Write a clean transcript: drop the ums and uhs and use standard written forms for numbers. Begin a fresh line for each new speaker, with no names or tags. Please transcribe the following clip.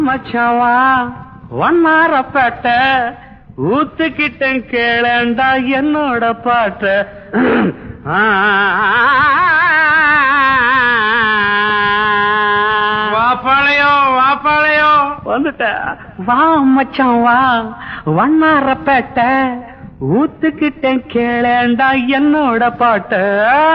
மச்சாவா வண்ணாரப்பேட்ட ஊத்துக்கிட்டேன் கேளண்டா என்னோட பாட்ட வாப்பாளையோ வந்துட்ட வா மச்சான் வா வண்ணாரப்பேட்ட ஊத்துக்கிட்டேன் கேளண்டா என்னோட பாட்ட